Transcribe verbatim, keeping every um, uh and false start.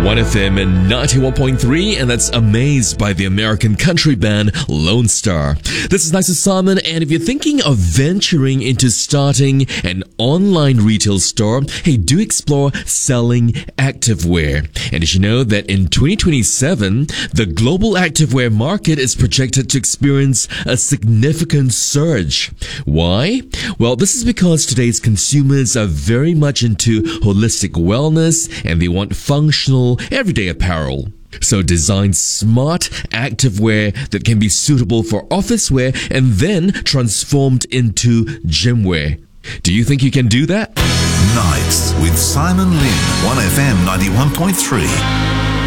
one F M and ninety-one point three, and that's Amazed by the American country band Lone Star. This is Nice Simon, and if you're thinking of venturing into starting an online retail store, hey, do explore selling activewear. And did you know that in twenty twenty-seven, the global activewear market is projected to experience a significant surge? Why? Well, this is because today's consumers are very much into holistic wellness, and they want functional, everyday apparel. So design smart activewear that can be suitable for office wear and then transformed into gym wear. Do you think you can do that? Nights with Simon Lin, one F M ninety-one point three.